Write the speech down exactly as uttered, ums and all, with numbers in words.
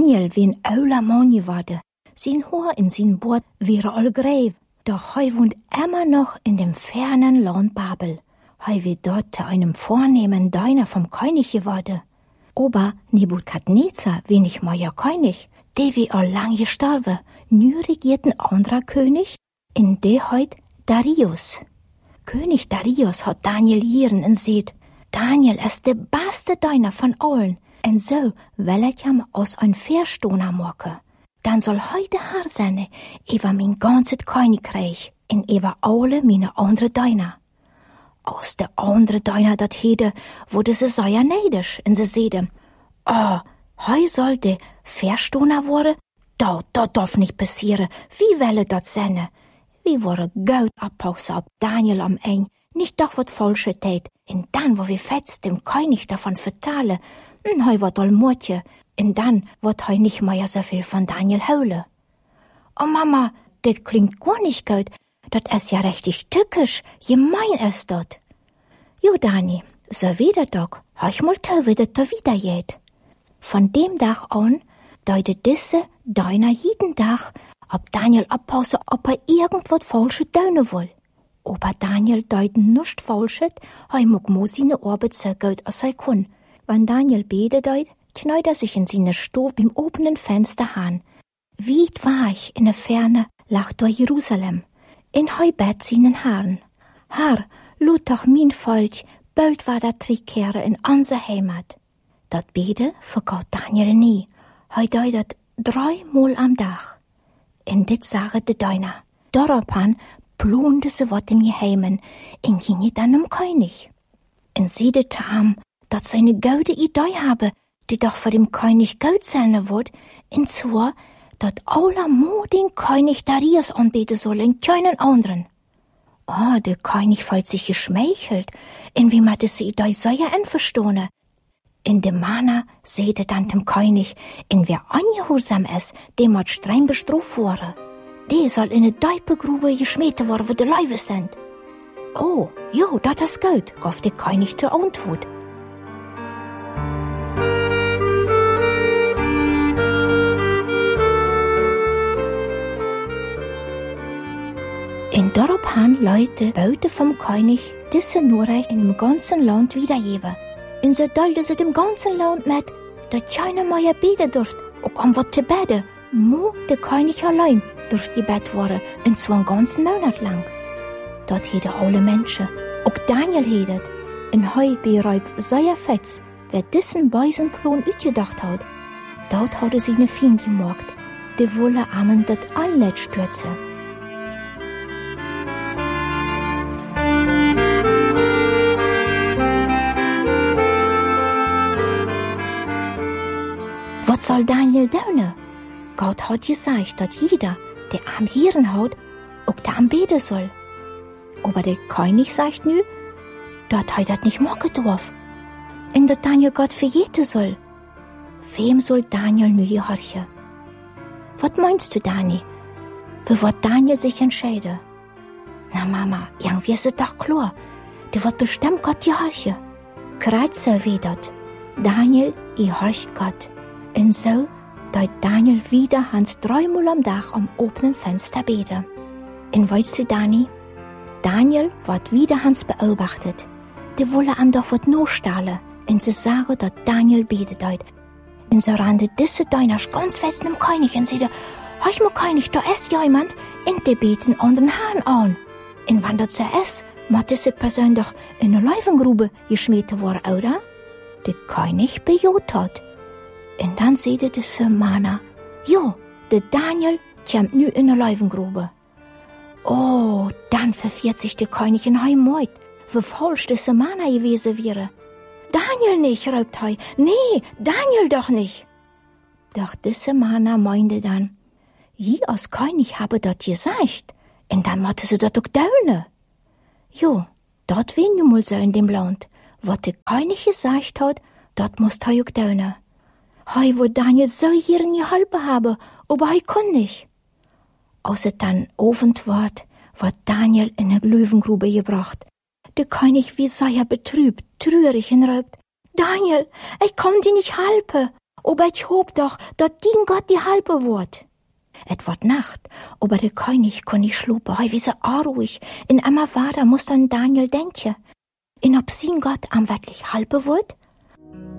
Daniel wie ein ouder Mann geworden. Sein Haar in sein Bord wäre all gräv. Doch hei wohnt immer noch in dem fernen Land Babel. Hei wird dort zu einem vornehmen Diener vom König geworden. Aber Nebukadnezar wie nicht mehr ja König, der wie all lang gestorben. Nu regiert ein anderer König, in der heut Darius. König Darius hat Daniel hieren und sieht, Daniel ist der beste Diener von allen. Und so will ich ihm aus ein Verstoner machen. Dann soll heute Herr sein, über mein ganzes Königreich und über alle meine andere Diener. Aus der andere Diener dat hede, wurde sie sehr neidisch und sie seide, oh, heu soll der Verstoner worden? Da, da darf nicht passieren. Wie welle dat sein? Wie wurde Geld abpausen ab Daniel am Eng, nicht doch wat falsche tät. Und dann, wo wir fetzt dem König davon vertalen, und heu wat all Mordje, und dann wird heu nicht mehr so viel von Daniel holen. Oh Mama, das klingt gar nicht gut. Das ist ja richtig tückisch. Gemein ist das. Jo, Dani, so wieder doch. Hach mal tau, wie das da wieder geht. Von dem Tag an deutet diese deiner jeden Tag, ob Daniel abpause, ob er irgendwas Falsches tun will. Aber Daniel deut nichts Falsches, heu mag mo seine Arbeit so gut als er kann. Wenn Daniel bete deut, knäut er sich in seine Stube im offenen Fenster an. Weit war ich in der Ferne, lag durch Jerusalem. In heu bet seinen Herrn. Herr, lud doch mein Volk, bald war der Zurückkehre in unser Heimat. Dat Bede vergaut Daniel nie. Heu deutet dreimal am Tag. In dit sage de Deiner. Daraufhin blunde se wat im Geheimen, in ginge dann um König. En siedete am, dat seine gute Idee habe, die doch vor dem König Geld sein wird, in zwar, dat aller Mo den König Darius anbeten soll, in keinen anderen. Oh, der König fühlt sich geschmeichelt, in wie man diese Idee so ja einverstehen. In dem Mana seht dann dem König, in wer ungehorsam ist, dem hat streng bestraft worden. Die soll in eine Deipegrube geschmiert worden, wo die Leibe sind. Oh, jo, dat ist gut, gab der König zur Antwort. In daraufhin Leute Beute vom König diese Nachricht in dem ganzen Land wiedergeben. Und so teilte sie dem ganzen Land mit, dass keiner mehr beten durfte, auch um was zu beten. Nur der König allein durfte gebet worden, und zwar einen ganzen Monat lang. Dort hätten alle Menschen, auch Daniel hätte, in heu beräubt sehr fetz, wer diesen bösen Plan ausgedacht hat. Dort hatte sie eine Fiende gemacht, die wolle amen dat alle stürzen. Was soll Daniel tun? Gott hat gesagt, dass jeder, der am Hirn hat, auch da am beten soll. Aber der König sagt nu, dass er das nicht machen darf. Und dass Daniel Gott verjeten soll. Wem soll Daniel nu gehorchen? Was meinst du, Dani? Wie wird Daniel sich entscheiden? Na Mama, irgendwie ist es doch klar. Der wird bestimmt Gott gehorchen. Kreuz wie dat. Daniel gehorcht Gott. Und so deut Daniel wieder Hans dreimal am Tag am offenen Fenster beten. Und weißt du, Dani? Daniel wird wieder Hans beobachtet. Die wolle ihm doch was nachstahlen. Und sie sagen, dass Daniel betet deut. Und so rannte diese Deiner ganz fest dem König und sagte, hör mal König, da ist jemand, und die beten an den Herrn an. Und wenn das so ist, muss diese Person doch in eine Löwengrube geschmiert worden, oder? Der König bejaht hat. Und dann sagte diese Mana, jo, der Daniel kommt nu in eine Löwengrube. Oh, dann verfährt sich der König in Heimat, wie falsch diese Mana gewesen wäre. Daniel nicht, raubt er. Nee, Daniel doch nicht. Doch diese Mana meinte dann, ich als König habe dort gesagt, und dann musste sie dort auch daunen. Jo, dort wen nun mal so in dem Land. Was der König gesagt hat, dort muss er auch daunen. Hei, wo Daniel so ihren geholfen habe, aber hei kann nicht. Als es dann Abend ward, wird Daniel in eine Löwengrube gebracht. Der König wie sehr betrübt, traurig und raubt. Daniel, ich kann dir nicht helfen. aber ich hob doch, dat din Gott die halbe wort. Et ward Nacht, aber der König kon nicht schlupen, hei wie so arruhig, in emmer Wader muss dann Daniel denken, in ob sin Gott am wirklich halbe wort?